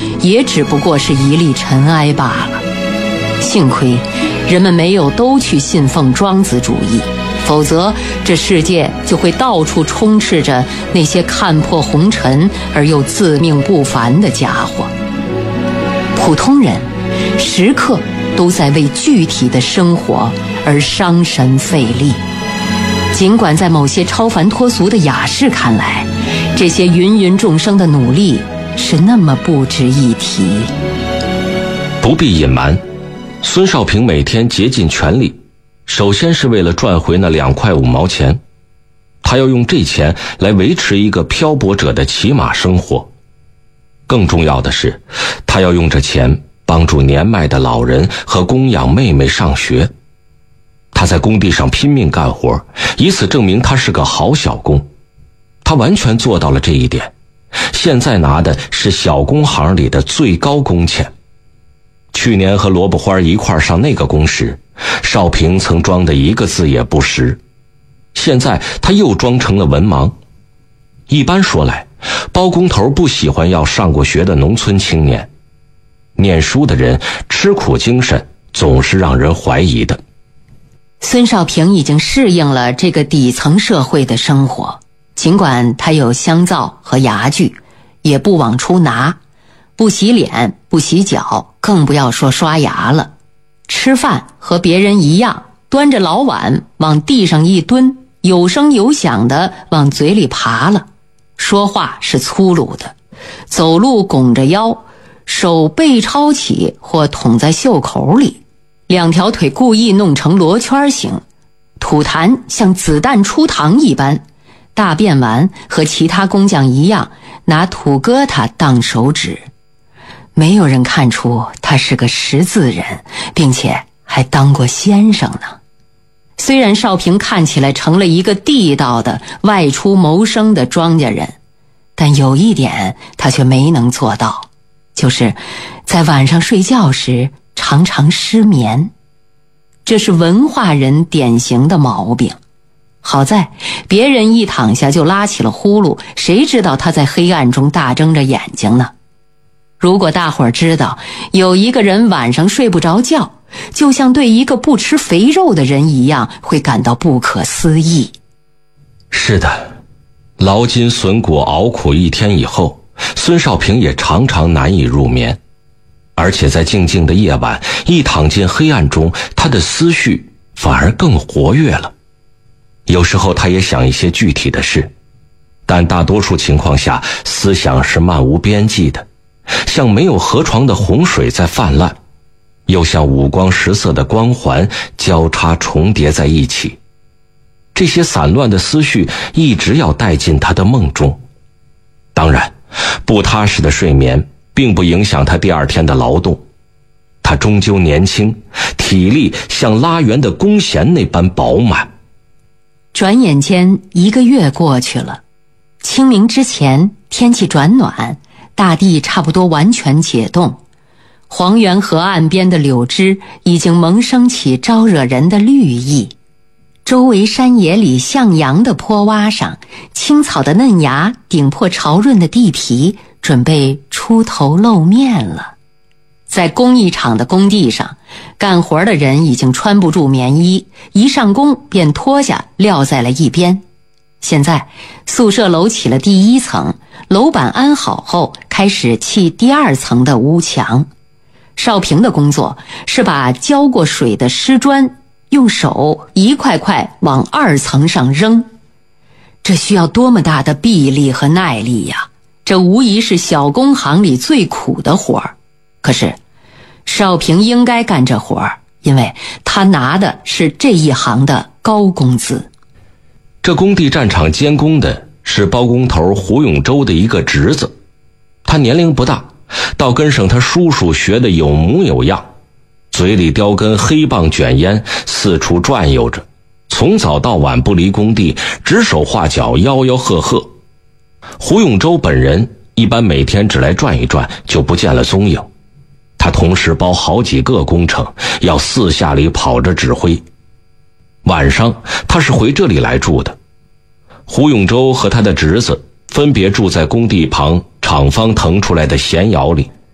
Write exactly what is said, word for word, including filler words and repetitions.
也只不过是一粒尘埃罢了。幸亏人们没有都去信奉庄子主义，否则这世界就会到处充斥着那些看破红尘而又自命不凡的家伙。普通人时刻都在为具体的生活而伤神费力，尽管在某些超凡脱俗的雅士看来，这些芸芸众生的努力是那么不值一提。 不必隐瞒，孙少平每天竭尽全力，首先是为了赚回那两块五毛钱，他要用这钱来维持一个漂泊者的起码生活。更重要的是，他要用这钱帮助年迈的老人和供养妹妹上学。他在工地上拼命干活，以此证明他是个好小工。他完全做到了这一点，现在拿的是小工行里的最高工钱。去年和萝卜花一块上那个工时，少平曾装的一个字也不识，现在他又装成了文盲。一般说来，包工头不喜欢要上过学的农村青年，念书的人吃苦精神总是让人怀疑的。 孙少平已经适应了这个底层社会的生活，尽管他有香皂和牙具，也不往出拿，不洗脸，不洗脚，更不要说刷牙了。吃饭和别人一样，端着老碗往地上一蹲，有声有响地往嘴里扒了。说话是粗鲁的，走路拱着腰，手背抄起或捅在袖口里，两条腿故意弄成罗圈形，吐痰像子弹出膛一般，大便完和其他工匠一样，拿土疙瘩当手指。没有人看出他是个识字人，并且还当过先生呢。虽然少平看起来成了一个地道的外出谋生的庄稼人，但有一点他却没能做到，就是在晚上睡觉时常常失眠。这是文化人典型的毛病。好在别人一躺下就拉起了呼噜，谁知道他在黑暗中大睁着眼睛呢？如果大伙儿知道有一个人晚上睡不着觉，就像对一个不吃肥肉的人一样，会感到不可思议。 是的，劳筋损骨熬苦一天以后，孙少平也常常难以入眠，而且在静静的夜晚，一躺进黑暗中，他的思绪反而更活跃了。有时候他也想一些具体的事，但大多数情况下，思想是漫无边际的，像没有河床的洪水在泛滥，又像五光十色的光环交叉重叠在一起。这些散乱的思绪一直要带进他的梦中。当然，不踏实的睡眠并不影响他第二天的劳动。他终究年轻，体力像拉圆的弓弦那般饱满。 转眼间一个月过去了，清明之前天气转暖，大地差不多完全解冻，黄源河岸边的柳枝已经萌生起招惹人的绿意。周围山野里向阳的坡洼上，青草的嫩芽顶破潮润的地皮，准备出头露面了。在工艺厂的工地上，干活的人已经穿不住棉衣，一上工便脱下撂在了一边。现在宿舍楼起了第一层，楼板安好后开始砌第二层的屋墙。少平的工作是把浇过水的湿砖用手一块块往二层上扔，这需要多么大的臂力和耐力呀！这无疑是小工行里最苦的活儿。可是少平应该干这活儿，因为他拿的是这一行的高工资。 这工地战场监工的是包工头胡永洲的一个侄子，他年龄不大，倒跟上他叔叔学的有模有样，嘴里叼根黑棒卷烟，四处转悠着，从早到晚不离工地，指手画脚，吆吆喝喝。胡永洲本人一般每天只来转一转，就不见了踪影。他同时包好几个工程，要四下里跑着指挥。晚上他是回这里来住的。胡永洲和他的侄子分别住在工地旁厂方腾出来的闲窑里。